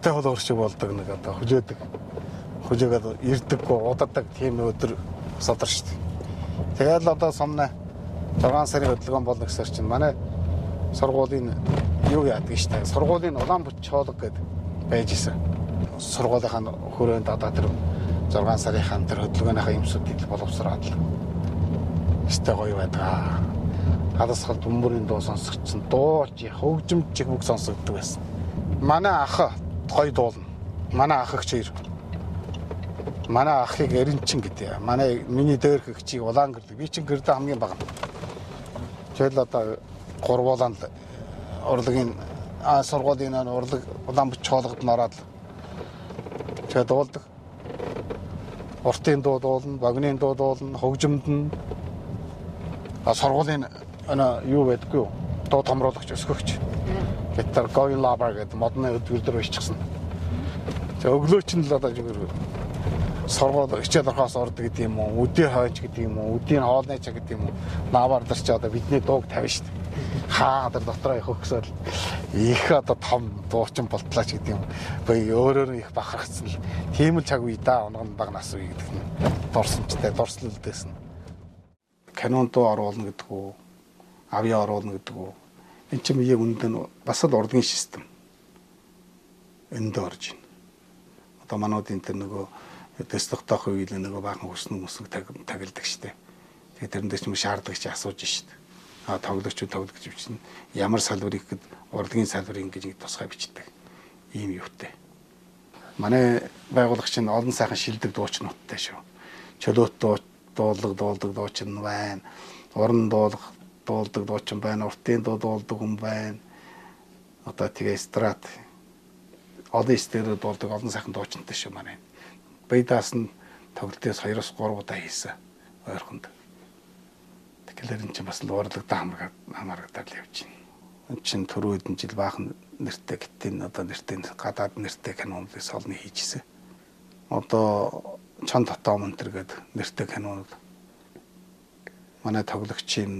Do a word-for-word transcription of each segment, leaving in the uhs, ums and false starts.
Хуртай хол орчиг болдог нэг одоо хүлээдэг. Хүлээгээд ирдэггүй удаадаг тийм өдөр садар шүү дээ. Тэгэл одоо сумна зургаан сарын хөдөлгөөн болно гэсээр чинь манай сургуулийн юу яадаг шүү дээ. Сургуулийн улаан бүч хоолог гэдэг байж исэн. Сургуулийнхаа хүрээнд одоо тэр зургаан сарынхаа тэр хөдөлгөөнийхөө юмсуудыг боловсроод л өстэй гоё байдаг. Хадасгал бөмбөрийн дуу сонсогдсон, дуу чи хөгжимч чиг бүх сонсогддог байсан. Манай ах гоё дуулна. Манай ах хчээр. Манай ахыг Эренчин гэдэг. Манай миний дээрх хчийг улаан гэрдэг. Би чинь гэрдэ хамгийн бага. Тэгэл одоо гурвуулан урлагийн сургуулийн урлаг улаан бүч хоолгод нороод тэгээ дуулдаг. Уртын дуу дуулна, багны дуу дуулна, хөгжимд нь сургуулийн ана юу байдгүй юу? Дуу томруулагч өсгөгч. Гитар Going Lover гэдэг модны өдгөр дээр бичсэн. За өглөөч нь л одоо зүгээр сургууль хичээл орохоос ордог гэдэг юм уу? Үдийн хойч гэдэг юм уу? Үдийн хоолны чаг гэдэг юм уу? Лавар дээр ч одоо бидний дууг тавина шүү дээ. Хаа тэр дотроо их өгсөөл их одоо том дуучин болтлаач гэдэг юм. Бай өөрөөр их бахархсан л. Тийм л цаг үе да онгон баг нас үе гэдэг нь. Дурсамжтай дурслалдээсэн. Канон дуу оруулна гэдэг үү? Авьяа оруулна гэдэг үү? Энд чинь яг үндэ бас л урлагийн систем. Энд орж байна. Одоо мануудын тэр нөгөө дэслэгтойх үйл нөгөө баахан өснө өсөг тагилдаг штеп. Тэгээд тэрэндээ ч юм шаардлагч асууж штеп. А тоглогч тоглогч бичнэ. Ямар салбарыг гэд урлагийн салбар ингэж тусгай бичдэг. Ийм юутай. Манай байгуулагч нь олон сайхан шилдэг дуучнуудтай шүү. Чөлөөт дуу дуулдаг дуулдаг дуучин байна. Уран дуулах дуулдаг дуучин байна. Уртын дуу дуулдаг хүн байна. Одоо тэгээ эстрад олон эстрад дуулдаг олон сайхан дуучинтай шүү манай. Баядаас нь тоглолтоос хоёроос гурав удаа хийсэн. Ойрхонд. Тэгэхээр энэ чинь бас л урлагтай хамраг хамаарагдаад л явж байна. Энэ чинь түрүү хэдэн жил баахан нэртэй гитэн одоо нэртэй гадаад нэртэй канонуудаас олны хийжсэн. Одоо чон дотоо мөнтер гэдэг нэртэй канонууд манай тоглогчийн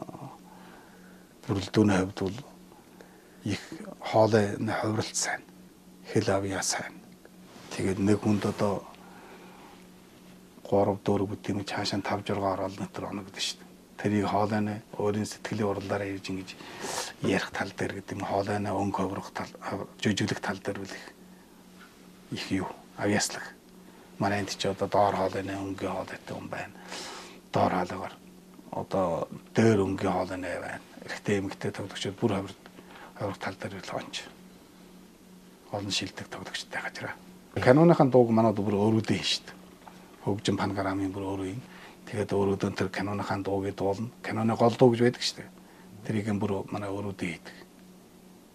бүрэлдүүний хувьд бол их хоолой ховролт сайн, хэл авьяа сайн. Тэгээд нэг хүнд одоо гурав дөрөв бүтэм цаашаа тавж ургаа ороод нэтер оног гэдэг шүү дээ. Тэрийг хоолойны өөрийн сэтгэлийн урлаараа ирж ингэж ярих тал дээр гэдэг юм хоолойны өнгө ховрох тал жүжиглэх тал дээр үл их юу авьяаслаг. Манай энд ч одоо доор хоолойны өнгө хоолойтой юм байна. Доор хоолойгоор одоо дээр өнгө хоолойны байна. Эрэгтэй эмэгтэй тоглогчид бүр ховрох ховрох тал дээр л онч. Олон шилдэг тоглогчтой гажраа. Каноныхын дууг манад бүр өөрөөдөө хийн шүү дээ. Хөгжим пангарамын бүр өөрөө юм. Тэгээд өөрөөдөө тэр каноныхаа дуугийг дуулна. Каноны гол дуу гэж байдаг шүү дээ. Тэрийг бүр манай өөрөөдөө хийдэг.